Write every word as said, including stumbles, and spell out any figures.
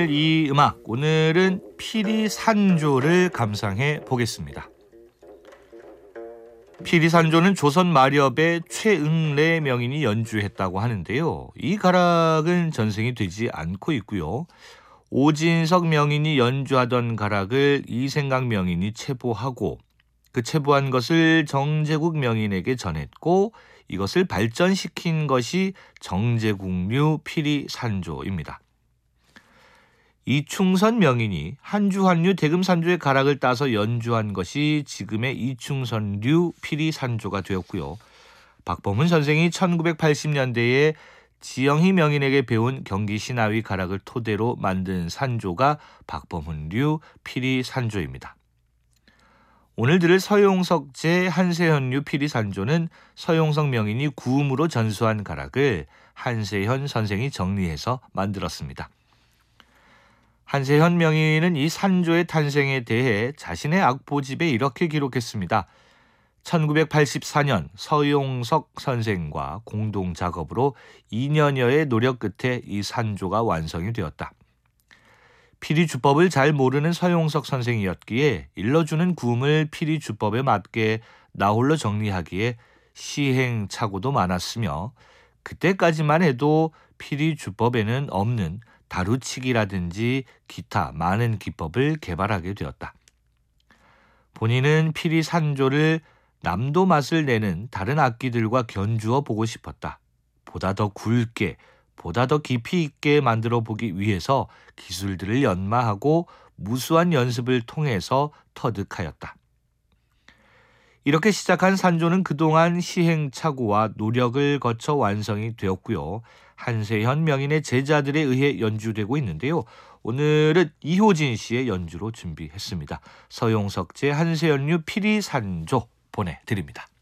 만날 이 음악, 오늘은 피리산조를 감상해 보겠습니다. 피리산조는 조선 마렵에 최응래 명인이 연주했다고 하는데요. 이 가락은 전생이 되지 않고 있고요. 오진석 명인이 연주하던 가락을 이생각 명인이 체보하고 그 체보한 것을 정제국 명인에게 전했고 이것을 발전시킨 것이 정제국류 피리산조입니다. 이충선 명인이 한주환류 대금산조의 가락을 따서 연주한 것이 지금의 이충선류 피리산조가 되었고요. 박범훈 선생이 천구백팔십 년대에 지영희 명인에게 배운 경기 신하위 가락을 토대로 만든 산조가 박범훈류 피리산조입니다. 오늘 들을 서용석 제 한세현류 피리산조는 서용석 명인이 구음으로 전수한 가락을 한세현 선생이 정리해서 만들었습니다. 한세현 명인은 이 산조의 탄생에 대해 자신의 악보집에 이렇게 기록했습니다. 천구백팔십사 년 서용석 선생과 공동 작업으로 이 년여의 노력 끝에 이 산조가 완성이 되었다. 피리주법을 잘 모르는 서용석 선생이었기에 일러주는 구음을 피리주법에 맞게 나홀로 정리하기에 시행착오도 많았으며 그때까지만 해도 피리주법에는 없는 다루치기라든지 기타 많은 기법을 개발하게 되었다. 본인은 피리산조를 남도 맛을 내는 다른 악기들과 견주어 보고 싶었다. 보다 더 굵게, 보다 더 깊이 있게 만들어 보기 위해서 기술들을 연마하고 무수한 연습을 통해서 터득하였다. 이렇게 시작한 산조는 그동안 시행착오와 노력을 거쳐 완성이 되었고요. 한세현 명인의 제자들에 의해 연주되고 있는데요. 오늘은 이효진 씨의 연주로 준비했습니다. 서용석 제 한세현류 피리산조 보내드립니다.